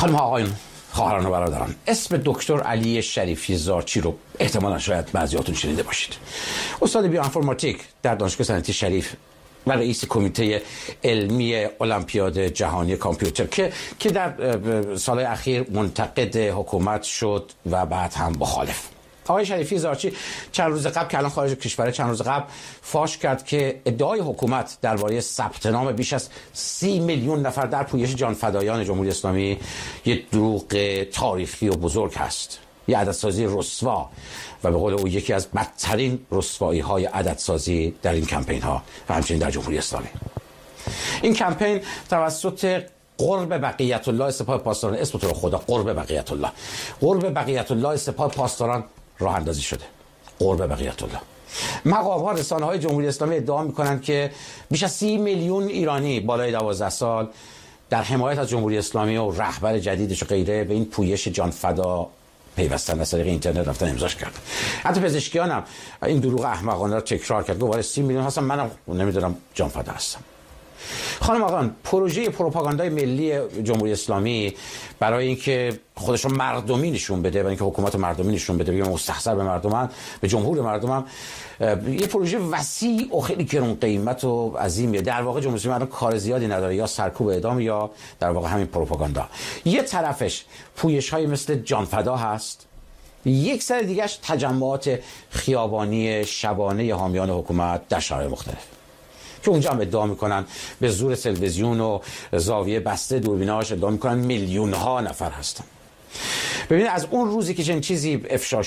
خانم آقایون، خواهران و برادران، اسم دکتر علی شریفی زارچی رو احتمالاً شاید بعضیاتون شنیده باشید. استاد بیوانفورماتیک در دانشگاه صنعتی شریف و رئیس کمیته علمی المپیاد جهانی کامپیوتر که در سالهای اخیر منتقد حکومت شد و بعد هم مخالف. آقای شریفی زارچی چند روز قبل که الان خارج کشوره، چند روز قبل فاش کرد که ادعای حکومت درباره ثبت نام بیش از 30 میلیون نفر در پویش جانفدایان جمهوری اسلامی یک دروغ تاریخی و بزرگ هست، یه عددسازی رسوا و به قول او یکی از بدترین رسوایی‌های عددسازی در این کمپین ها و همچنین در جمهوری اسلامی. این کمپین توسط قرب بقیت الله سپاه پاسداران، اسم تو رو خدا، قرب بقیت الله، قرب بقیت الله سپاه پاسداران راه اندازی شده. قرب بقیت الله. مقام‌ها، رسانه‌های جمهوری اسلامی ادعا می‌کنند که بیش از 30 میلیون ایرانی بالای 12 سال در حمایت از جمهوری اسلامی و رهبر جدیدش و غیره به این پویش جانفدا پیوستن، از طریق اینترنت رفتن امضاش کردن. حتی پزشکیان هم این دروغ احمقانه را تکرار کرد. گفت 30 میلیون هستم، منم نمیدونم جانفدا هستم. خانم آقایان، پروژه پروپاگاندای ملی جمهوری اسلامی برای اینکه خودش رو مردمی نشون بده و اینکه حکومت مردمی نشون بده، بگه مستحضر به مردمم، به جمهور مردمم، یه پروژه وسیع و خیلی گران قیمت و عظیمیه. در واقع جمهوری اسلامی کار زیادی نداره، یا سرکوب اعدام یا در واقع همین پروپاگاندا. یه طرفش پویش‌های مثل جانفدا هست، یک سر دیگهش تجمعات خیابانی شبانه حامیان حکومت در شهرهای مختلف که اونجا هم ادعا میکنن به زور تلویزیون و زاویه بسته دوربیناش ادعا میکنن میلیون ها نفر هستن. ببینید از اون روزی که چنین چیزی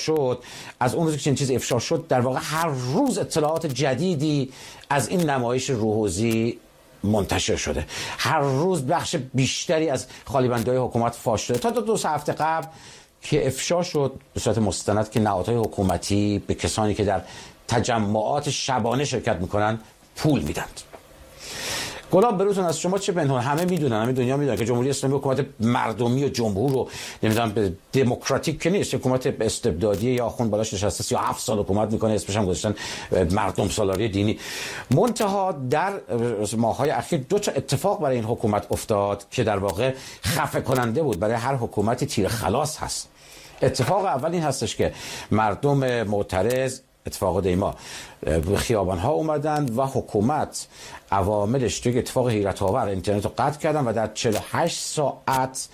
افشا شد، در واقع هر روز اطلاعات جدیدی از این نمایش روحوزی منتشر شده. هر روز بخش بیشتری از خالیبندی‌های حکومت فاش شده. تا 2 هفته قبل که افشا شد به صورت مستند که نهادهای حکومتی به کسانی که در تجمعات شبانه شرکت میکنن پول میدند. گلاب بروتون از شما چه پنهون؟ همه میدونن، همه دنیا میدونن که جمهوری اسلامی حکومت مردمی و جمهور و نمیدونم به دموکراتیک که نیست، حکومت استبدادی یا آخوند بالاش نشسته 37 سال حکومت میکنه، اسمش هم گذاشتن مردم سالاری دینی. منتها در ماه‌های اخیر 2 اتفاق برای این حکومت افتاد که در واقع خفه کننده بود، برای هر حکومتی تیر خلاص هست. اتفاق اول این هستش که مردم معترض، اتفاق دیما، به خیابان ها اومدن و حکومت عواملش توی اتفاق حیرت آور اینترنت رو قطع کردن و در 48 ساعت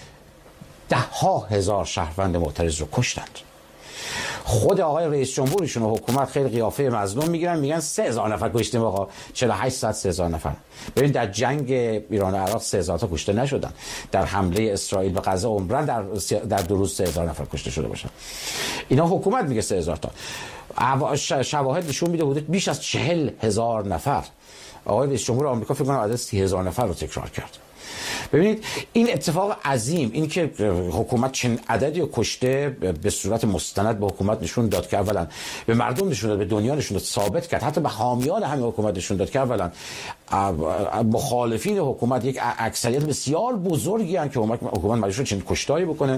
10,000 شهروند معترض رو کشتند. خود آقای رئیس جمهورشون و حکومت خیلی قیافه مظلوم میگیرن، میگن 3,000 نفر کشتیم. آقا 48 ساعت 3,000 نفر. ببین در جنگ ایران و عراق 3,000 تا کشته نشدن، در حمله اسرائیل به غزه عمرن در 2 روز 3,000 نفر کشته شده باشن. اینا حکومت میگه 3,000 تا. شواهد نشون میده بوده بیش از 40,000 نفر. آقای رئیس جمهور آمریکا فکر کنم عدد 30,000 نفر رو تکرار کرد. ببینید این اتفاق عظیم، این که حکومت چنین عددی رو کشته، به صورت مستند به حکومت نشون داد که اولا به مردم نشون داد، به دنیا نشون داد، ثابت کرد، حتی به حامیان همین حکومت نشون داد که اولا مخالفین حکومت یک اکثریت بسیار بزرگی هستند که حکومت مجبور شد چنین کشتاری بکنه،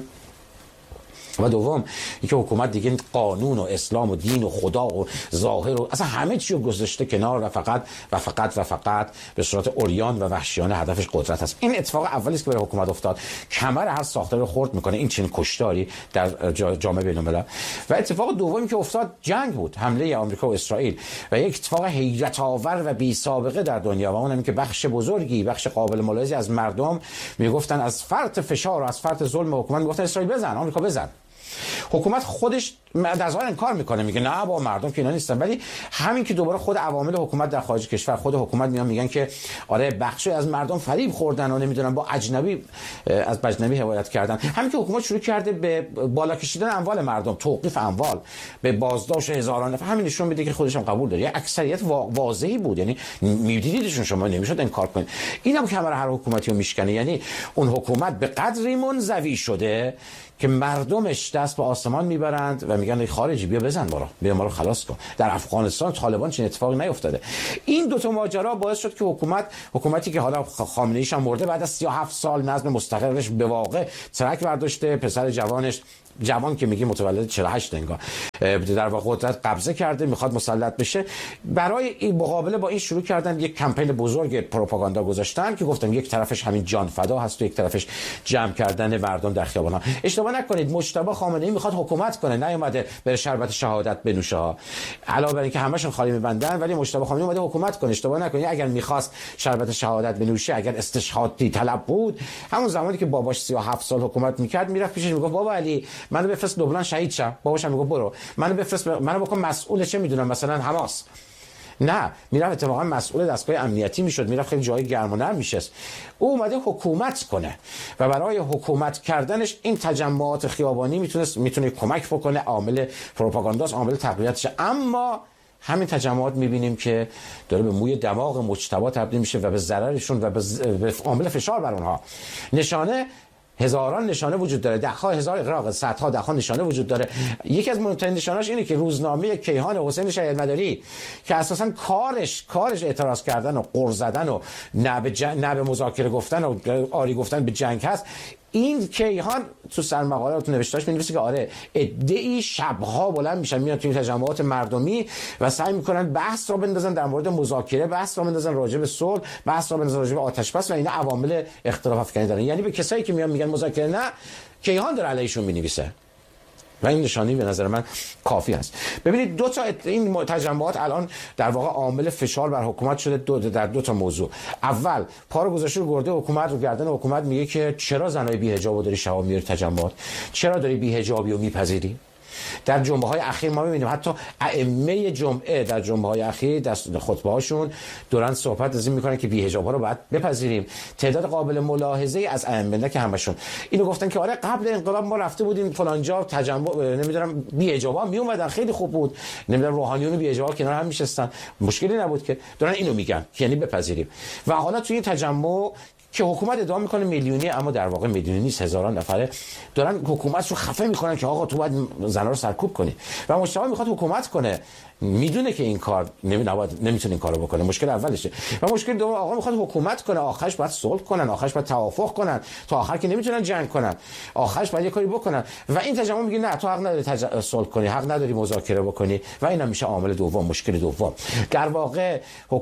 و دوم اینکه حکومت دیگه قانون و اسلام و دین و خدا و ظاهر و اصلا همه چی رو گذاشته کنار و فقط به صورت عریان و وحشیانه هدفش قدرت است. این اتفاق اولی است که برای حکومت افتاد، کمر هر ساختاری رو خرد میکنه این چنین کشتاری در جامعه بین‌الملل. و اتفاق دومی که افتاد جنگ بود، حمله آمریکا و اسرائیل، و یک اتفاق حیرت آور و بی سابقه در دنیا، و اونم که بخش بزرگی، بخش قابل ملاحظه‌ای از مردم میگفتن از فرط فشار و از فرط ظلم حکومت میگفتن اسرائیل بزن، آمریکا بزن. حکومت خودش در ظاهر انکار میکنه، میگه نه با مردم که اینا نیستن، ولی همین که دوباره خود عوامل حکومت در خارج کشور، خود حکومت میگن که آره بخشی از مردم فریب خوردن و نمیدونن با اجنبی از اجنبی حمایت کردن. همین که حکومت شروع کرده به بالا کشیدن اموال مردم، توقیف اموال، به بازداشت هزاران نفر، همین نشون میده که خودش هم قبول داره. یه اکثریت واضحی بود، یعنی میدیدیدشون، شما نمیشد انکار کنید. اینم کمر هر حکومتی رو میشکنه. یعنی اون حکومت به قدری منزوی شده که مردمش دست به آسمان میبرند و میگن ای خارجی بیا بزن بیا ما رو خلاص کن. در افغانستان طالبان چنین اتفاقی نیفتاده. این 2 ماجرا باعث شد که حکومتی که حالا خامنه‌ایش هم مرده، بعد از 37 سال نظم مستقرش به واقع ترک برداشته، پسر جوانش جوان که میگی متولد 48 انگار در واقع قدرت قبضه کرده، میخواد مسلط بشه. برای این مقابله با این شروع کردن یک کمپین بزرگ پروپاگاندا گذاشتن که گفتم یک طرفش همین جان فدا هست و یک طرفش جمع کردن مردم در خیابان‌ها. اشتباه نکنید، مجتبی خامنه‌ای میخواد حکومت کنه، نیومده بره شربت شهادت بنوشه ها. علاوه بر اینکه همشون خالی میبندن، ولی مجتبی خامنه‌ای اومده حکومت کنه. اشتباه نکنید، اگر میخواست شربت شهادت بنوشه، اگر استشهادی طلب بود، همون زمانی که باباش 37 سال حکومت میکرد میرفت پیشش میگفت بابا علی منو بفرست لبنان شهید شم. باباش هم میگفت برو منو بفرست، منو بکن مسئول چه میدونم مثلا حماس. نه، میرفت اتفاقا مسئول دستگاه امنیتی میشد، میرفت خیلی جای گرم و نرم میشست. او اومده حکومت کنه و برای حکومت کردنش این تجمعات خیابانی میتونه کمک بکنه، عامل پروپاگانداست، عامل تقویتشه. اما همین تجمعات میبینیم که داره به موی دماغ مجتبی تبدیل میشه و به ضررشون و به عامل فشار بر اونها. نشانه هزاران نشانه وجود داره، ده ها هزار اقراق، صدها ده ها نشانه وجود داره. یکی از مهمترین نشانه‌اش اینه که روزنامه کیهان حسین شهیدمداری که اساساً کارش اعتراض کردن و غر زدن و نه به مذاکره گفتن و آری گفتن به جنگ هست، این کیهان تو سرمقالات نوشتاش می‌نویسه که آره عده‌ای شب‌ها بلند میشن میان تو این تجمعات مردمی و سعی میکنن بحث را بندازن در مورد مذاکره، بحث را بندازن راجع به صلح، بحث را بندازن راجع به آتش‌بس و اینا عوامل اختلاف افکنی دارن. یعنی به کسایی که میان میگن مذاکره نه، کیهان داره علیشون مینویسه و این نشانی به نظر من کافی است. ببینید دو تا این تجمعات الان در واقع عامل فشار بر حکومت شده در دو تا موضوع. اول پارو گذاشته رو گرده حکومت، رو گردن حکومت، میگه که چرا زنای بی حجابو داری شب میاری تجمعات، چرا داری بی حجابی رو میپذیری. در جنبه‌های اخیر ما می‌بینیم حتی ائمه جمعه در جنبه‌های اخیر در خطبه‌هاشون دوران صحبت از این می‌کنن که بی‌حجاب‌ها رو باید بپذیریم. تعداد قابل ملاحظه‌ای از ائمه، نه که همشون، اینو گفتن که آره قبل انقلاب ما رفته بودیم فلان جا تجمع نمی‌دونم بی‌حجاب‌ها میومدن خیلی خوب بود، نمی‌دونم روحانیون و بی‌حجاب‌ها کنار هم می‌شستن، مشکلی نبود که. دارن اینو میگن یعنی بپذیریم. و حالا توی این تجمع که حکومت ادعا میکنه میلیونی، اما در واقع میلیونی نیست، هزاران نفره دارن حکومت رو خفه میکنن که آقا تو باید زنا رو سرکوب کنی. و مجتبی میخواد حکومت کنه، میدونه که این کار نمیتونه این کارو بکنه، مشکل اولشه. و مشکل دوم آقا میخواد حکومت کنه، آخرش باید صلح کنن، آخرش باید توافق کنن، تا آخر که نمیتونن جنگ کنن، آخرش باید یه کاری بکنن. و این تجمع میگه نه تو حق نداری صلح کنی، حق نداری مذاکره بکنی و اینا میشه عامل دوم، مشکل دوم. در واقع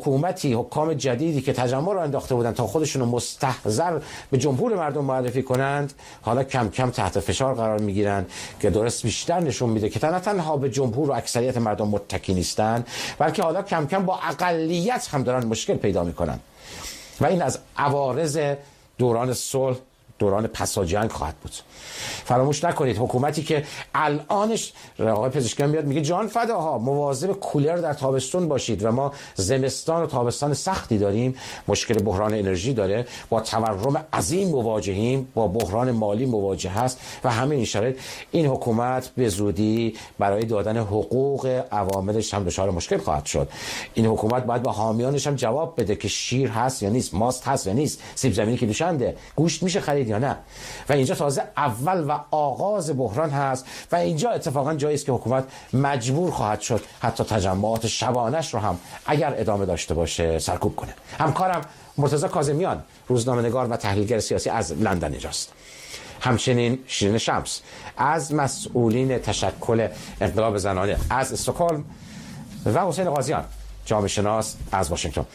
حکام جدیدی که تجمع رو انداخته بودن تا خودشون رو مستحضر به جمهور مردم معرفی کنند، حالا کم کم تحت فشار قرار میگیرن که درست بیشتر نشون میده که نه تنها به جمهور و اکثریت مردم متکی نیستن، بلکه حالا کم کم با اقلیت هم دارن مشکل پیدا میکنن. و این از عوارض دوران صلح، دوران پساجنگ خواهد بود. فراموش نکنید حکومتی که الانش آقای پزشکیان میاد میگه جان فداها مواظب کولر در تابستون باشید و ما زمستان و تابستان سختی داریم، مشکل بحران انرژی داره، با تورم عظیم مواجهیم، با بحران مالی مواجه هست و همین این شرایط این حکومت به زودی برای دادن حقوق عواملش هم دچار مشکل خواهد شد. این حکومت باید با حامیانش هم جواب بده که شیر هست یا نیست، ماست هست یا نیست، سیب زمینی که دوشنده، گوشت میشه خرید یا نه. و اینجا تازه اول و آغاز بحران هست و اینجا اتفاقا جایی است که حکومت مجبور خواهد شد حتی تجمعات شبانش رو هم اگر ادامه داشته باشه سرکوب کنه. همکارم مرتضی کاظمیان، روزنامه‌نگار و تحلیلگر سیاسی از لندن اینجاست. همچنین شیرین شمس از مسئولین تشکل انقلاب زنانه از استکهلم و حسین قاضیان، جامعه شناس از واشنگتن.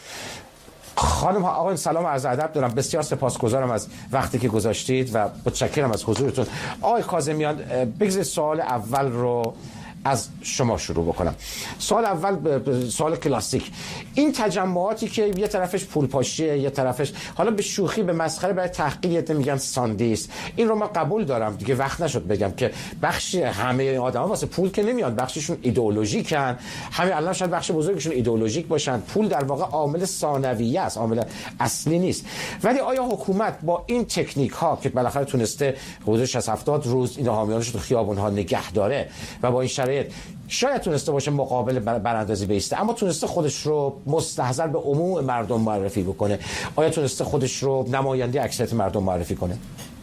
خانم ها آقایان سلام و عرض ادب دارم، بسیار سپاسگزارم از وقتی که گذاشتید و متشکرم از حضورتون. آقای کاظمیان بگذارید سوال اول رو از شما شروع بکنم. سوال اول سوال کلاسیک، این تجمعاتی که یه طرفش پولپاشیه یه طرفش حالا به شوخی به مسخره برای تحقیر میگن ساندیست، این رو من قبول دارم دیگه، وقت نشد بگم که بخش همه آدما واسه پول که نمیاد، بخششون ایدئولوژیکن، همین الان شاید بخش بزرگشون ایدئولوژیک باشن، پول در واقع عامل ثانویه است، عامل اصلی نیست. ولی آیا حکومت با این تکنیک ها که بالاخره تونسته حدود 60-70 روز این حامیانش رو خیابون ها نگه داره و با این شاید تونسته باشه مقابل براندازی بیسته، اما تونسته خودش رو مستحضر به عموم مردم معرفی بکنه، آیا تونسته خودش رو نماینده اکثریت مردم معرفی کنه؟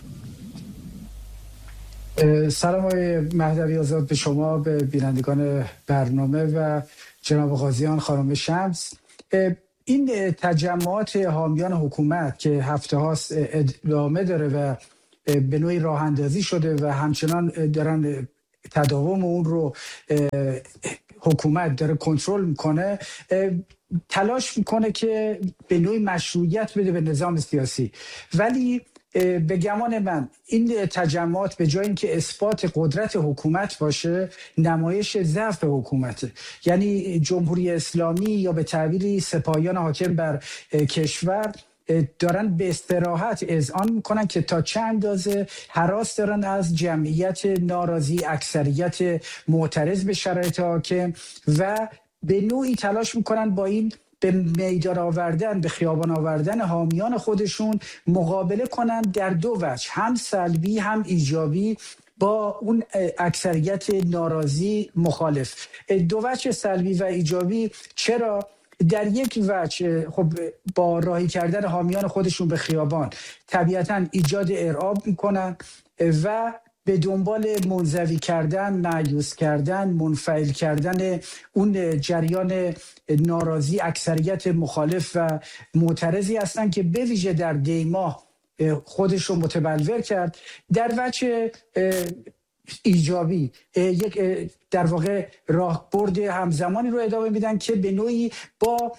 سلام آقای مهدوی آزاد به شما، به بینندگان برنامه و جناب قاضیان، خانم شمس. این تجمعات حامیان حکومت که هفته هاست ادامه داره و به نوعی راه اندازی شده و همچنان دارن تداوم اون رو حکومت داره کنترل میکنه، تلاش میکنه که به نوعی مشروعیت بده به نظام سیاسی. ولی به گمان من این تجمعات به جای اینکه اثبات قدرت حکومت باشه، نمایش ضعف حکومته. یعنی جمهوری اسلامی یا به تعبیری سپاهیان حاکم بر کشور دارن به استراحت اذعان میکنن که تا چه اندازه هراس دارن از جمعیت ناراضی، اکثریت معترض به شرایط حاکم، و به نوعی تلاش میکنن با این به میدان آوردن، به خیابان آوردن حامیان خودشون مقابله کنن در دو وجه، هم سلبی هم ایجابی، با اون اکثریت ناراضی مخالف. دو وجه سلبی و ایجابی چرا؟ در یک وجه خب با راهی کردن حامیان خودشون به خیابان طبیعتاً ایجاد ارعاب میکنن و به دنبال منزوی کردن، مایوس کردن، منفعل کردن اون جریان ناراضی، اکثریت مخالف و معترضی هستن که به ویژه در دیماه خودش رو متبلور کرد. در وجه ایجابی یک در واقع راهبرد همزمانی رو ادامه میدن که به نوعی با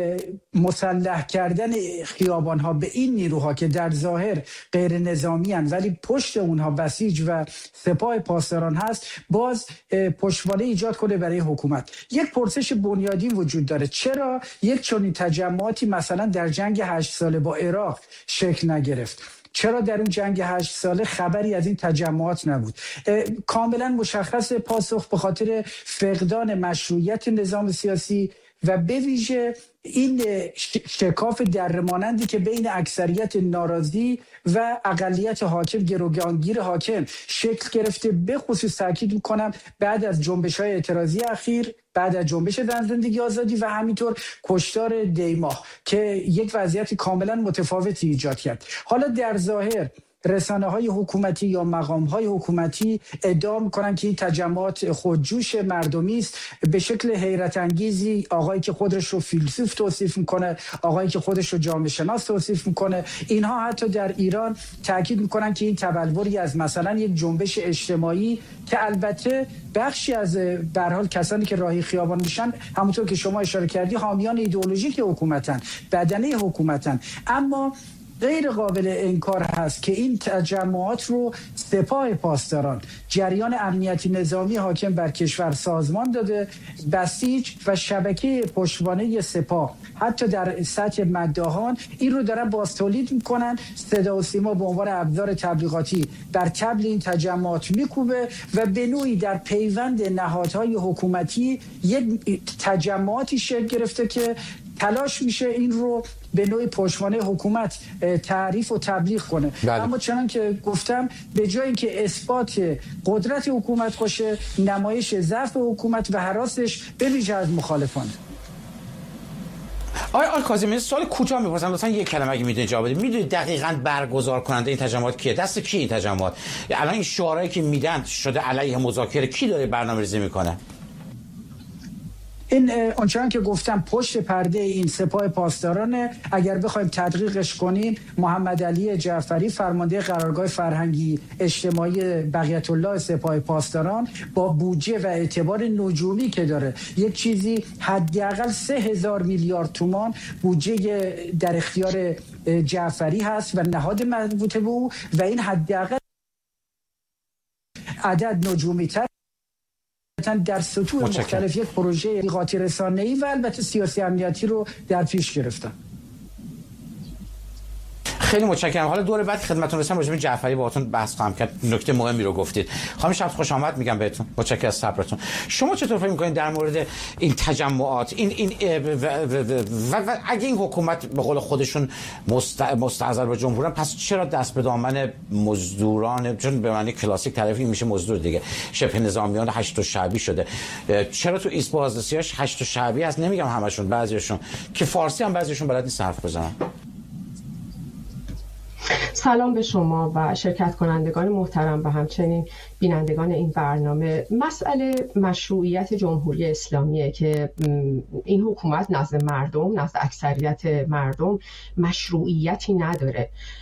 مسلح کردن خیابان ها به این نیروها که در ظاهر غیر نظامی هستند ولی پشت اونها بسیج و سپاه پاسداران هست، باز پشتوانه ایجاد کنه برای حکومت. یک پرسش بنیادی وجود داره: چرا یک چنین تجمعاتی مثلا در جنگ 8 ساله با عراق شکل نگرفت؟ چرا در اون جنگ 8 ساله خبری از این تجمعات نبود؟ کاملا مشخص پاسخ به خاطر فقدان مشروعیت نظام سیاسی و به ویژه این شکاف درمانندی که بین اکثریت ناراضی و اقلیت حاکم، گروگانگیر حاکم شکل گرفته. به خصوص تاکید میکنم بعد از جنبش‌های اعتراضی اخیر، بعد از جنبش زن زندگی آزادی و همینطور کشتار دیماه که یک وضعیت کاملا متفاوتی ایجاد کرد. حالا در ظاهر رسانه‌های حکومتی یا مقام‌های حکومتی ادعا می‌کنند که این تجمعات خودجوش مردمی است. به شکل حیرت انگیزی آقایی که خودش رو فیلسوف توصیف می‌کنه، آقایی که خودش رو جامعه شناس توصیف می‌کنه، اینها حتی در ایران تاکید می‌کنند که این تبلوری از مثلا یک جنبش اجتماعی که البته بخشی از به هر حال کسانی که راهی خیابان میشن همونطور که شما اشاره کردی حامیان ایدئولوژیک حکومتن، بدنه حکومتن، اما غیر قابل انکار هست که این تجمعات رو سپاه پاسداران، جریان امنیتی نظامی حاکم بر کشور سازمان داده. بسیج و شبکه پشتوانه سپاه حتی در سطح مداحان این رو دارن باز تولید میکنن. صدا و سیما به عنوان ابزار تبلیغاتی بر طبل این تجمعات میکوبه و به نوعی در پیوند نهادهای حکومتی یک تجمعاتی شکل گرفته که تلاش میشه این رو به نوعی پشتوانه حکومت تعریف و تبلیغ کنه. بله. اما چنان که گفتم به جای اینکه اثبات قدرت حکومت باشه، نمایش ضعف حکومت و هراسش به ویژه از مخالفان. آقای کاظمی سوال کوتاه می‌پرسم، لطفاً یک کلمه اگه میدونید جواب بدید. میدونید دقیقاً برگزار کننده این تجمعات کیه؟ دست کی این تجمعات؟ الان این شعارهایی که میدن شده علیه مذاکره، کی داره برنامه‌ریزی میکنه؟ این آنچنان که گفتم پشت پرده این سپاه پاسدارانه. اگر بخوایم تدقیقش کنیم، محمد علی جعفری فرمانده قرارگاه فرهنگی اجتماعی بقیت الله سپاه پاسداران با بودجه و اعتبار نجومی که داره، یک چیزی حداقل 3000 میلیارد تومان بودجه در اختیار جعفری هست و نهاد مربوطه به او و این حداقل عدد نجومی تر در سطوح مختلف یک پروژه تبلیغاتی رسانه‌ای و البته سیاسی امنیتی رو در پیش گرفتن. خیلی متشکرم. حالا دور بعد خدمتتون رسیدم راجع به جعفری باهاتون بحث خواهم کرد. نکته مهمی رو گفتید. خانم شب خوش آمد میگم بهتون. متشکرم از صبرتون. شما چطور فکر می‌کنید در مورد این تجمعات این و اگه این حکومت به قول خودشون مستعذر به جمهورن، پس چرا دست به دامن مزدوران، چون به معنی کلاسیک تعریفی میشه مزدور دیگه، شبه نظامیان هشت شعبی شده؟ چرا تو ایست بازرسیاش هشت شعبی هست؟ نمیگم همشون، بعضیشون که فارسی هم بعضیشون بلد نیست حرف بزنن. سلام به شما و شرکت کنندگان محترم و همچنین بینندگان این برنامه. مسئله مشروعیت جمهوری اسلامیه که این حکومت نزد مردم، نزد اکثریت مردم مشروعیتی نداره.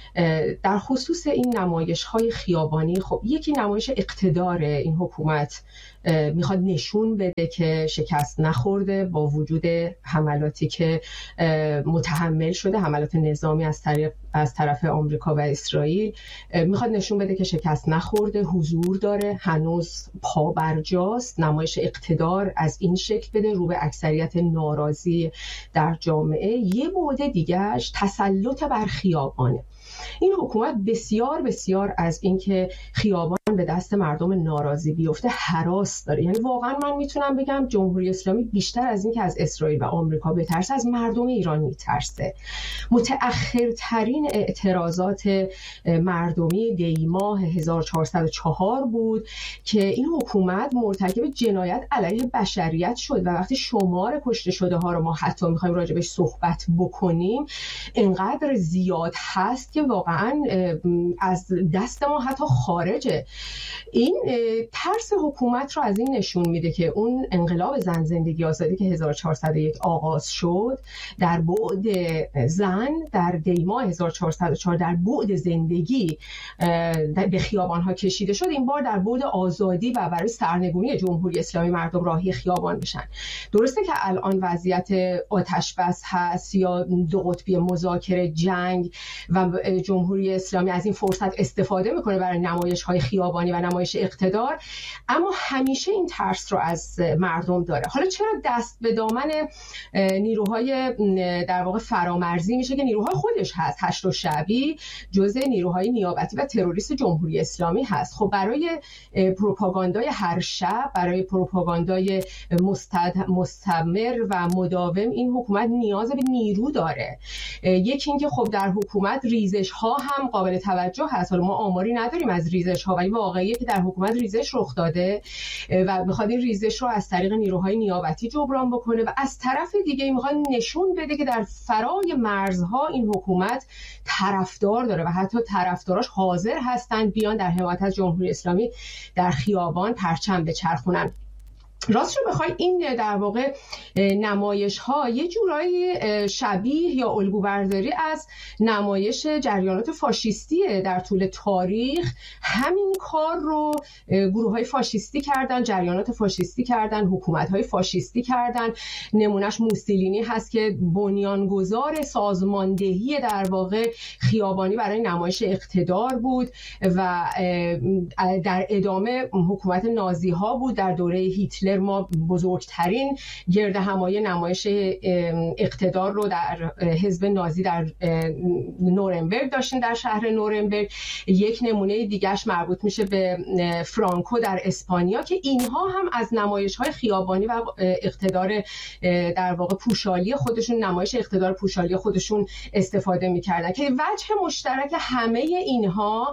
در خصوص این نمایش‌های خیابانی، خب یکی نمایش اقتدار این حکومت میخواد نشون بده که شکست نخورده با وجود حملاتی که متحمل شده، حملات نظامی از طرف آمریکا و اسرائیل. میخواد نشون بده که شکست نخورده، حضور داره، هنوز پابرجاست. نمایش اقتدار از این شکل بده رو به اکثریت ناراضی در جامعه. یه بعد دیگهش تسلط بر خیابانه. این حکومت بسیار بسیار از اینکه خیابان به دست مردم ناراضی بیفته هراس داره. یعنی واقعا من میتونم بگم جمهوری اسلامی بیشتر از اینکه از اسرائیل و آمریکا بترسه، از مردم ایران میترسه. متأخرترین اعتراضات مردمی دی‌ماه 1404 بود که این حکومت مرتکب جنایت علیه بشریت شد و وقتی شمار کشته شده ها رو ما حتی میخوایم راجبش صحبت بکنیم اینقدر زیاد هست که واقعا از دست ما حتی خارجه. این ترس حکومت رو از این نشون میده که اون انقلاب زن زندگی آزادی که 1401 آغاز شد در بعد زن در دی‌ماه 1404 در بعد زندگی به خیابان‌ها کشیده شد، این بار در بعد آزادی و برای سرنگونی جمهوری اسلامی مردم راهی خیابان بشن. درسته که الان وضعیت آتش بس هست یا دو قطبی مذاکره، جنگ و جمهوری اسلامی از این فرصت استفاده میکنه برای نمایش‌های خیابانی و نمایش اقتدار، اما همیشه این ترس رو از مردم داره. حالا چرا دست به دامن نیروهای در واقع فرامرزی میشه که نیروهای خودش هست؟ هشت و شعبی جزء نیروهای نیابتی و تروریست جمهوری اسلامی هست. خب برای پروپاگاندای هر شب، برای پروپاگاندای مستمر و مداوم این حکومت نیاز به نیرو داره. یکی اینکه خب در حکومت ریزش ها هم قابل توجه هست. حالا ما آماری نداریم از ریزش ها، ولی واقعیه که در حکومت ریزش رخ داده و میخواد این ریزش رو از طریق نیروهای نیابتی جبران بکنه و از طرف دیگه میخواد نشون بده که در فرای مرزها این حکومت طرفدار داره و حتی طرفداراش حاضر هستن بیان در حمایت از جمهوری اسلامی در خیابان پرچم بچرخونن. راستش رو بخوای این در واقع نمایش ها یه جورایی شبیه یا الگوبرداری از نمایش جریانات فاشیستیه. در طول تاریخ همین کار رو گروه های فاشیستی کردن، جریانات فاشیستی کردن، حکومت های فاشیستی کردن. نمونش موسولینی هست که بنیانگذار سازماندهی در واقع خیابانی برای نمایش اقتدار بود و در ادامه حکومت نازی ها بود. در دوره هیتلر ما بزرگترین گرد همایی نمایش اقتدار رو در حزب نازی در نورنبرگ داشتیم، در شهر نورنبرگ. یک نمونه دیگهش مربوط میشه به فرانکو در اسپانیا که اینها هم از نمایش‌های خیابانی و اقتدار در واقع پوشالی خودشون، نمایش اقتدار پوشالی خودشون استفاده میکردن که وجه مشترک همه اینها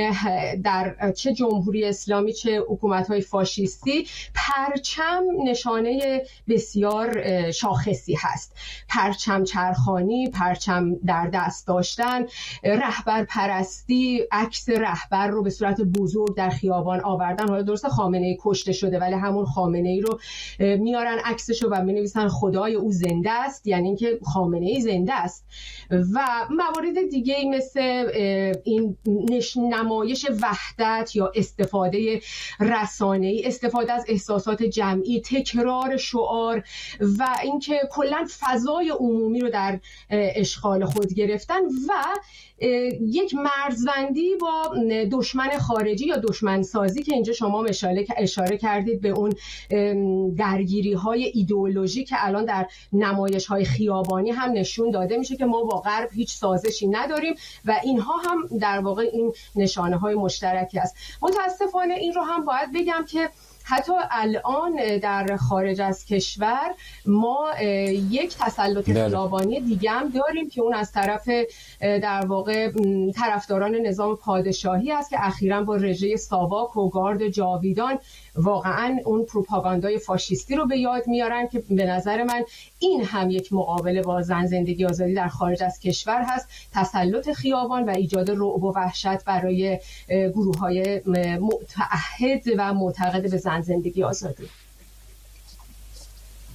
در چه جمهوری اسلامی چه حکومت‌های فاشیستی پرچم نشانه بسیار شاخصی هست. پرچم چرخانی، پرچم در دست داشتن، رهبر پرستی، عکس رهبر رو به صورت بزرگ در خیابان آوردن. حالا درسته خامنه‌ای کشته شده ولی همون خامنه‌ای رو میارن عکسشو و مینویسن خدای او زنده است، یعنی اینکه خامنه‌ای زنده است. و موارد دیگه مثل این نمایش وحدت یا استفاده رسانه‌ای، استفاده از احساسات جمعی، تکرار شعار و اینکه کلا فضای عمومی رو در اشغال خود گرفتن و یک مرزبندی با دشمن خارجی یا دشمن سازی که اینجا شما اشاره کردید به اون درگیری های ایدئولوژی که الان در نمایش های خیابانی هم نشون داده میشه که ما با غرب هیچ سازشی نداریم و اینها هم در واقع این نشانه های مشترکی است. متاسفانه این رو هم باید بگم که حتی الان در خارج از کشور ما یک تسلط خیابانی دیگه هم داریم که اون از طرف در واقع طرفداران نظام پادشاهی است که اخیراً با رژه ساواک و گارد جاویدان واقعاً اون پروپاگاندای فاشیستی رو به یاد میارن که به نظر من این هم یک مقابله با زن زندگی آزادی در خارج از کشور هست. تسلط خیابان و ایجاد رعب و وحشت برای گروه‌های متعهد و معتقد به زن زندگی آزادی.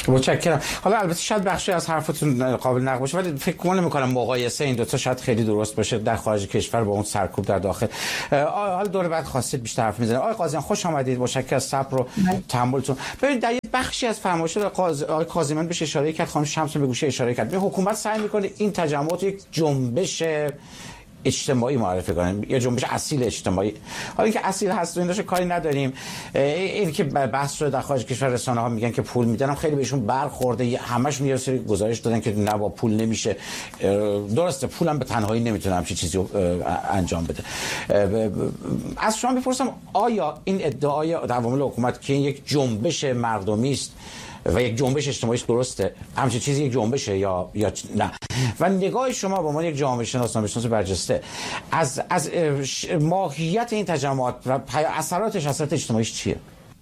متشکرم. حالا البته شاید بخشی از حرفتون قابل نقد باشه ولی فکر نمی‌کنم مقایسه این دو تا شاید خیلی درست باشه در خارج کشور با اون سرکوب در داخل. حالا دور بعد خواستید بیشتر حرف می‌زنید. آقای قاضیان خوش آمدید. متشکرم از صبر و تحملتون. ببینید در یه بخشی از فرمایشات آقای قاضیان بهش اشاره کرد، خانم شمس به گوشه اشاره کرد. حکومت سعی می‌کنه این تجمعات یک جنبش اجتماعی معرفی کنیم، یا جنبش اصیل اجتماعی. حالا اینکه اصیل هست و این داشته کاری نداریم. این که بحث شده در خارج کشور رسانه‌ها میگن که پول میدن، خیلی بهشون برخورده، همشون یه سری گزارش دادن که نه با پول نمیشه. درسته پولم به تنهایی نمیتونه همچین چیزی رو انجام بده. از شما میپرسم آیا این ادعای عوامل حکومت که این یک جنبش مردمی است و یک جنبش اجتماعی درسته، همچین چیزی یک جنبشه یا نه؟ و نگاه شما به عنوان یک جامعه شناس برجسته از ماهیت این تجمعات و اثراتش، اثرات اجتماعیش چیه؟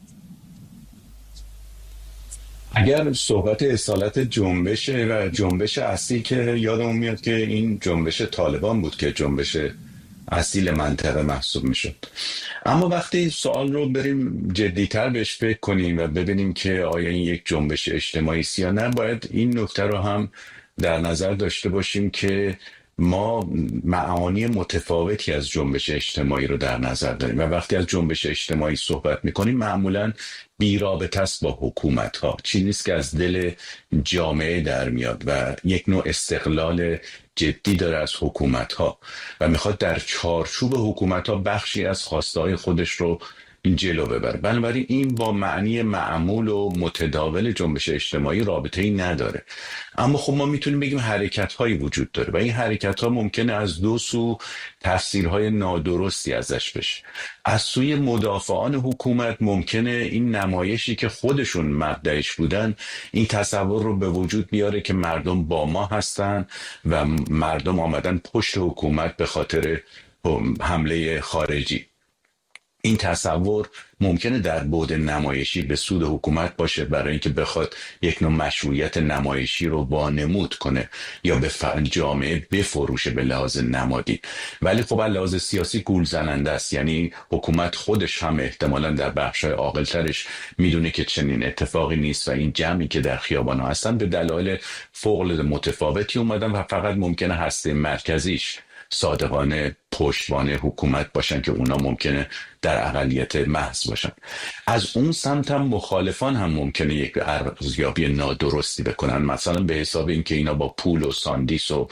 اگر صحبت اصالت جنبشه و جنبش اصلی که یادمون میاد که این جنبش طالبان بود که جنبش اصیل منطقه محسوب میشد. اما وقتی سوال رو بریم جدیتر بهش فکر کنیم و ببینیم که آیا این یک جنبش اجتماعی است یا نه، باید این نکته رو هم در نظر داشته باشیم که ما معانی متفاوتی از جنبش اجتماعی رو در نظر داریم و وقتی از جنبش اجتماعی صحبت میکنیم معمولاً بی رابطه است با حکومت ها، چیزی است که از دل جامعه در میاد و یک نوع استقلال جدی داره از حکومت ها و میخواد در چارچوب حکومت ها بخشی از خواسته های خودش رو جلو ببره. بنابراین این با معنی معمول و متداول جنبش اجتماعی رابطه‌ای نداره. اما خب ما میتونیم بگیم حرکت‌هایی وجود داره و این حرکت‌ها ممکنه از دو سو تفسیرهای نادرستی ازش بشه. از سوی مدافعان حکومت ممکنه این نمایشی که خودشون مبدأش بودن این تصور رو به وجود بیاره که مردم با ما هستن و مردم آمدن پشت حکومت به خاطر حمله خارجی. این تصور ممکنه در بعد نمایشی به سود حکومت باشه برای اینکه بخواد یک نوع مشروعیت نمایشی رو وانمود کنه یا به جامعه بفروشه به لحاظ نمادی، ولی خب از لحاظ سیاسی گول زننده است. یعنی حکومت خودش هم احتمالاً در بخشای عاقل‌ترش میدونه که چنین اتفاقی نیست و این جمعی که در خیابان‌ها هستن به دلایل فوق‌العاده متفاوتی اومدن و فقط ممکنه هسته مرکزیش صادقانه پشتوانه حکومت باشن که اونا ممکنه در اقلیت محض باشن. از اون سمت هم مخالفان هم ممکنه یک ارزیابی نادرستی بکنن، مثلا به حساب این که اینا با پول و ساندیس و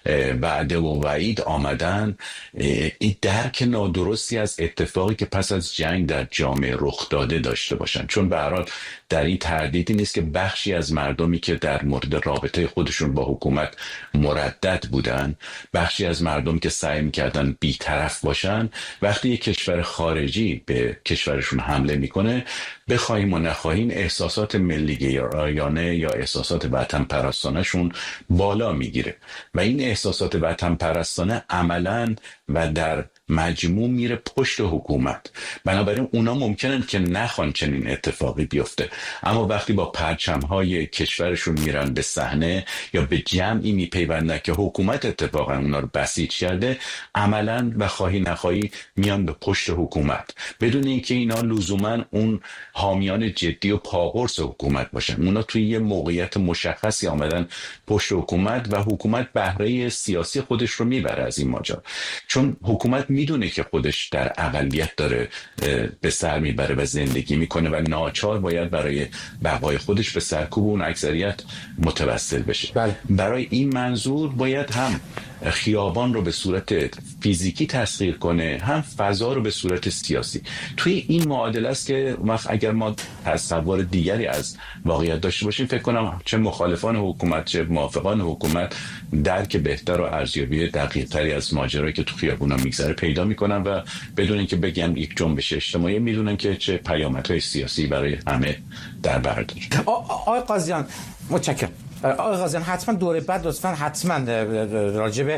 وعده و وعید آمدن این درک نادرستی از اتفاقی که پس از جنگ در جامعه رخ داده داشته باشن. چون به هر حال در این تردیدی نیست که بخشی از مردمی که در مورد رابطه خودشون با حکومت مردد بودن، بخشی از مردم که سعی میکردن بی‌طرف باشن، وقتی یک کشور خارجی به کشورشون حمله میکنه بخوایم و نخواهیم احساسات ملی‌گرایانه یا احساسات وطن پرستانه‌شون بالا میگیره و این احساسات وطن پرستانه عملاً و در مجموع میره پشت حکومت. بنابراین اونا ممکنن که نخوان چنین اتفاقی بیفته، اما وقتی با پرچم‌های کشورشون میرن به صحنه یا به جمعی میپیوندن که حکومت اتفاقا اونا رو بسیج کرده، عملاً و خواهی نخواهی میان به پشت حکومت بدون اینکه اینا لزوماً اون حامیان جدی و پاقرص حکومت باشن. اونا توی یه موقعیت مشخصی آمدن پشت حکومت و حکومت بهره سیاسی خودش رو میبره از این ماجرا، چون حکومت میدونه که خودش در اقلیت داره به سر میبره و زندگی میکنه و ناچار باید برای بقای خودش به سرکوب اون اکثریت متوسل بشه. بله. برای این منظور باید هم خیابان رو به صورت فیزیکی تسخیر کنه، هم فضا رو به صورت سیاسی. توی این معادله است که اگر ما تصور دیگری از واقعیت داشته باشیم، فکر کنم چه مخالفان حکومت چه موافقان حکومت درک بهتر و ارزیابی دقیق‌تری از ماجرایی که تو خیابونا میگذره پیدا میکنن و بدون اینکه بگم یک جنبش اجتماعی میدونن که چه پیامدهای سیاسی برای همه در بر داره. آقای قاضیان متشکرم. آقای قاضیان حتما دوره بعد لطفاً حتما راجع به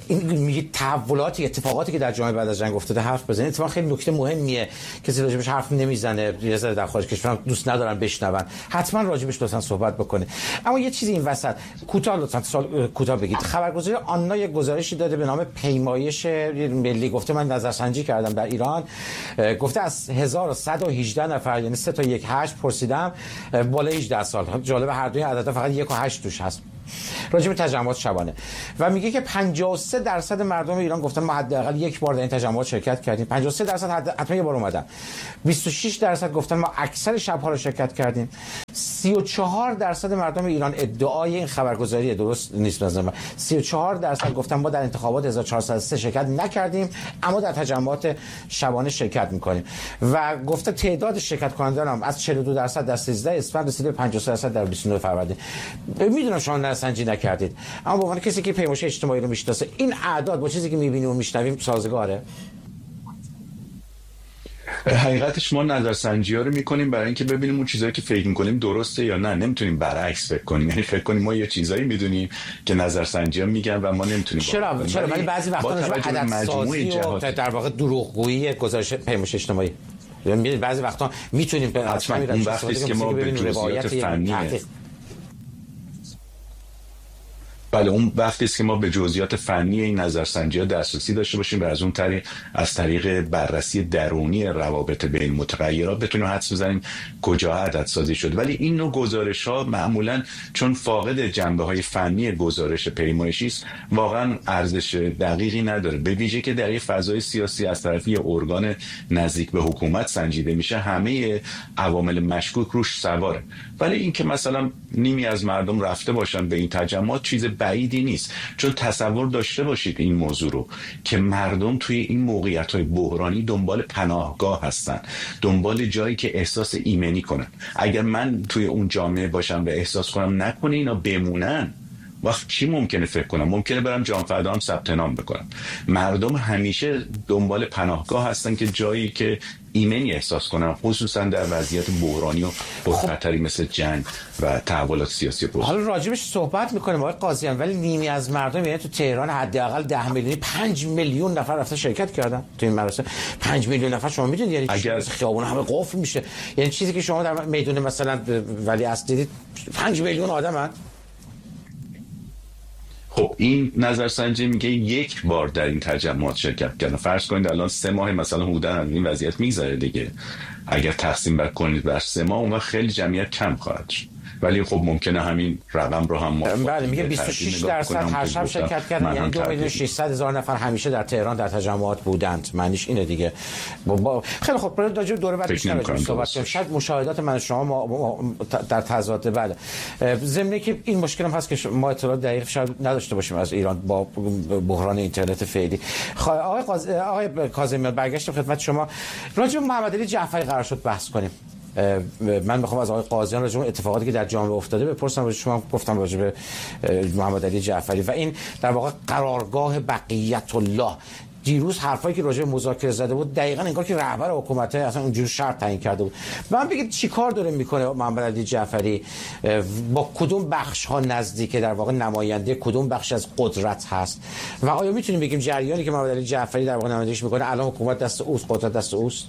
این میگه تحولاتی اتفاقاتی که در جامعه بعد از جنگ افتاده حرف بزنید. اتفاقا خیلی نکته مهمیه، کسی راجبش حرف نمیزنه، یه ذره در خارج کشور دوست ندارن بشنون، حتما راجبش لطفا صحبت بکنه. اما یه چیزی این وسط کوتاه لطفا کوتاه بگید. خبرگزاری آنا یک گزارشی داده به نام پیمایش ملی، گفته من نظرسنجی کردم در ایران، گفته از 1118 نفر یعنی 3 تا 1 8 پرسیدم بالای 18 سال. جالب هر دوی عددا فقط 1 و 8 توش هست راجع به تجمعات شبانه و میگه که 53% مردم ایران گفتن ما حداقل یک بار در این تجمعات شرکت کردیم. 53% حتما یه بار اومدن. 26% گفتن ما اکثر شب‌ها رو شرکت کردیم. 34% مردم ایران ادعای این خبرگزاری درست نیست مثلا 34% گفتن ما در انتخابات 1403 شرکت نکردیم اما در تجمعات شبانه شرکت میکنیم و گفته تعداد شرکت کنندگان هم از 42% در 13 اسفند رسیده به 53% در 29 فروردین. میدونم شما نظرسنجی نکردید اما به عنوان کسی که پیمایش اجتماعی رو میشناسه این اعداد با چیزی که میبینیم و میشنویم سازگاره؟ حقیقتش ما نظرسنجی‌ها رو می‌کنیم برای اینکه ببینیم اون چیزایی که فکر می‌کنیم درسته یا نه. نمیتونیم برعکس فکر کنیم، یعنی فکر کنیم ما یه چیزایی میدونیم که نظرسنجی‌ها میگن و ما نمیتونیم. چرا ولی بعضی وقتا عددسازی و در واقع دروغگویی گزارش پیمایش اجتماعی می‌بینید بعضی وقتا میتونیم به اون وقتی که ما به جزئیات فنی بله اون وقتی است که ما به جزئیات فنی این نظرسنجی‌ها دسترسی داشته باشیم و از اون طریق از طریق بررسی درونی روابط بین متغیرات بتونیم حدس بزنیم کجا عدد سازی شد. ولی این نوع گزارش‌ها معمولاً چون فاقد جنبه‌های فنی گزارش پیمایشی است واقعاً ارزش دقیقی نداره، به ویژه که در یک فضای سیاسی از طرف یه ارگان نزدیک به حکومت سنجیده میشه همه عوامل مشکوک روش سواره. ولی اینکه مثلا نیمی از مردم رفته باشن به این تجمعات چیز بعیدی نیست، چون تصور داشته باشید این موضوع رو که مردم توی این موقعیت‌های بحرانی دنبال پناهگاه هستن، دنبال جایی که احساس ایمنی کنن. اگر من توی اون جامعه باشم و احساس کنم نکنه اینا بمونن وقت چی ممکنه فکر کنم؟ ممکنه برم جانفدا هم ثبت نام بکنم. مردم همیشه دنبال پناهگاه هستن که جایی که ایمنی احساس کنن، خصوصا در وضعیت بحرانی و پرخطری مثل جنگ و تحولات سیاسی بزرگ. حالا راجبش صحبت میکنیم آقای قاضیان، ولی نیمی از مردم یعنی تو تهران حداقل 10 میلیونی 5 میلیون نفر رفتن شرکت کردن تو این مراسم. 5 میلیون نفر شما میدونید یعنی اگر خیابون همه قفل میشه، یعنی چیزی که شما در میدون مثلا ولیعصر دیدید 5 میلیون آدمن. خب این نظرسنجی میگه یک بار در این تجمعات شرکت کردن. فرض کنید الان 3 ماه مثلا حدوداً از این وضعیت میگذره دیگه، اگر تقسیم کنید بر 3 ماه اون وقت خیلی جمعیت کم خواهد شد. ولی خب ممکنه همین رقم رو هم بله میگه 26% هر شب شرکت کردن، یعنی 2,600,000 نفر همیشه در تهران در تجمعات بودند. معنیش اینه دیگه. خیلی خب برای راجع دوره بعد بیشتر صحبت کنیم. شاید مشاهدات من شما در تضاد بله ضمن که این مشکل هم هست که ما اطلاعات دقیق شاید نداشته باشیم از ایران با بحران اینترنت فعلی. آقای کاظمی برگشتم خدمت شما. راجع به محمد علی جعفری قرار شد بحث کنیم. من میخوام از آقای قاضیان راجع به اتفاقاتی که در جامعه افتاده بپرسم. شما گفتم راجع به محمد علی جعفری و این در واقع قرارگاه بقیت الله. دیروز حرفایی که راجع به مذاکره زده بود دقیقاً انگار که رهبر حکومت اصلا اونجوری شرط تعیین کرده بود. من بگید چیکار داره میکنه محمد علی جعفری، با کدوم بخش ها نزدیکه، در واقع نماینده کدوم بخش از قدرت هست و آیا میتونیم بگیم جریانی که محمد علی جعفری در واقع نمایندگیش میکنه الان حکومت دست اوست، قدرت دست اوست؟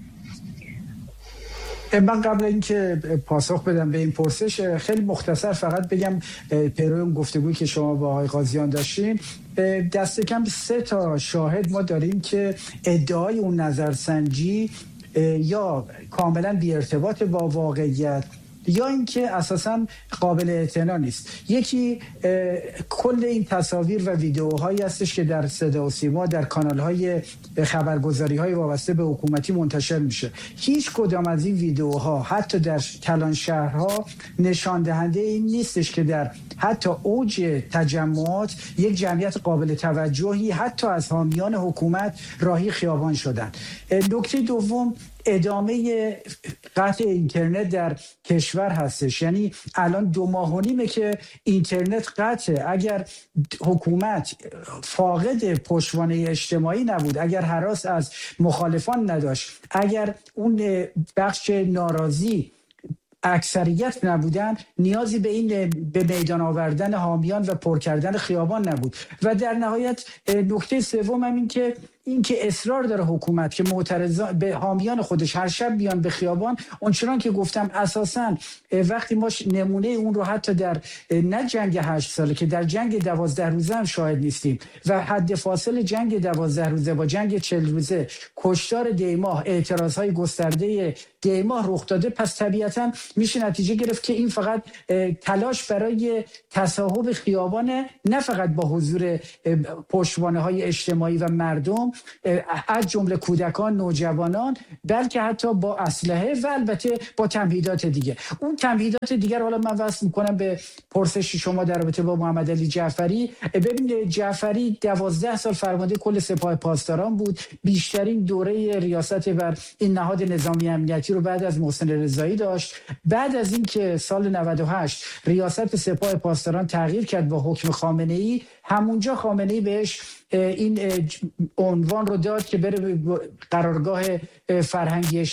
من قبل اینکه پاسخ بدم به این پرسش خیلی مختصر فقط بگم پیرو اون گفتگویی که شما با آقای قاضیان داشتین، دست کم 3 تا شاهد ما داریم که ادعای اون نظرسنجی یا کاملا بی ارتباط با واقعیت یا اینکه اساساً قابل اعتنا نیست. یکی کل این تصاویر و ویدیوهایی هستش که در صدا و سیما در کانال‌های خبرگزاری‌های وابسته به حکومتی منتشر میشه. هیچ کدام از این ویدیوها حتی در کلان شهرها نشان دهنده این نیستش که در حتی اوج تجمعات یک جمعیت قابل توجهی حتی از حامیان حکومت راهی خیابان شدن. نکته دوم ادامه قطع اینترنت در کشور هستش. یعنی الان 2 ماه و نیمه که اینترنت قطعه. اگر حکومت فاقد پشتوانه اجتماعی نبود، اگر هراس از مخالفان نداشت، اگر اون بخش ناراضی اکثریت نبودن، نیازی به میدان آوردن حامیان و پر کردن خیابان نبود. و در نهایت نکته سوم هم این که اصرار داره حکومت که معترضان به حامیان خودش هر شب بیان به خیابان. اونچنان که گفتم اساساً وقتی ما نمونه اون رو حتی در نه جنگ 8 ساله که در جنگ 12 روزه هم شاهد نیستیم و حد فاصل جنگ 12 روزه با جنگ 40 روزه کشتار دیماه، اعتراضهای گسترده دیماه رخ داده، پس طبیعتاً میشه نتیجه گرفت که این فقط تلاش برای تصاحب خیابان، نه فقط با حضور پشتوانه‌های اجتماعی و مردم از جمله کودکان، نوجوانان، بلکه حتی با اسلحه و البته با تمهیدات دیگه. اون تمهیدات دیگر حالا من وصل میکنم به پرسش شما در رابطه با محمد علی جعفری. ببین جعفری 12 سال فرمانده کل سپاه پاسداران بود، بیشترین دوره ریاست بر این نهاد نظامی امنیتی رو بعد از محسن رضایی داشت. بعد از اینکه سال 98 ریاست سپاه پاسداران تغییر کرد با حکم خامنه‌ای، همونجا خامنه‌ای بهش این عنوان رو داد که بره قرارگاه فرهنگی